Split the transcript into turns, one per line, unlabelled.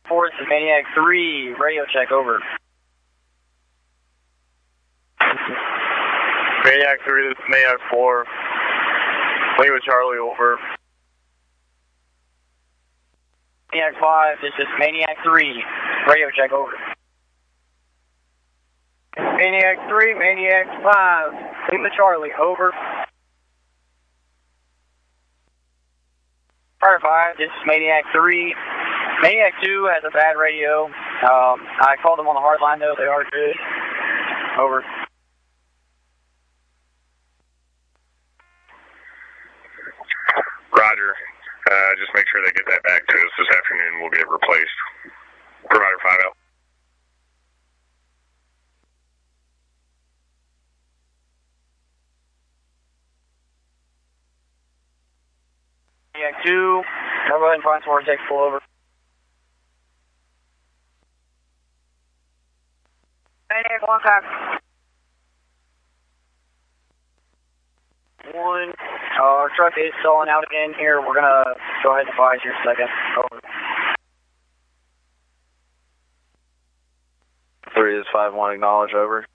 4, this is Maniac 3, radio check, over.
Maniac 3, this is Maniac 4. Lima Charlie, over.
Maniac 5, this is Maniac 3, radio check, over. Maniac 3, Maniac 5, Lima Charlie, over. Fire 5, this is Maniac 3. Maniac 2 has a bad radio. I called them on the hard line though, they are good. Over.
Roger. Just make sure they get that back to us this afternoon. We'll get it replaced. Provider 5 out.
Maniac 2, I'll go ahead and find some more text, pull over. Maniac 1, copy. 1, our truck is stalling out again here. We're going to go ahead and advise here in a second. Over.
3 is 5-1, acknowledge, over.